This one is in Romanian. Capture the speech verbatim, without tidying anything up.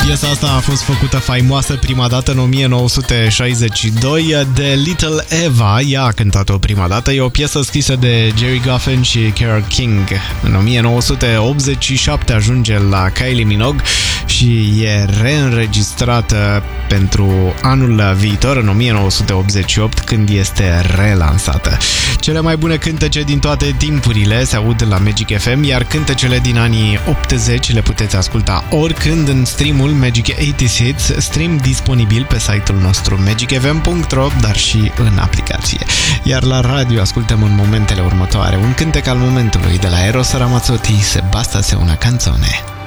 Piesa asta a fost făcută faimoasă prima dată în o mie nouă sute șaizeci și doi de Little Eva. Ea a cântat-o prima dată. E o piesă scrisă de Gerry Goffin și Carole King. În o mie nouă sute optzeci și șapte ajunge la Kylie Minogue și e reînregistrată pentru anul viitor, în o mie nouă sute optzeci și opt, când este relansată. Cele mai bune cântece din toate timpurile se aud la Magic F M, iar cântecele din anii optzeci le puteți asculta oricând în streamul Magic optzeci Hits, stream disponibil pe site-ul nostru magic f m punct r o, dar și în aplicație. Iar la radio ascultăm în momentele următoare un cântec al momentului de la Eros Ramazzotti, Se basta se una canzone.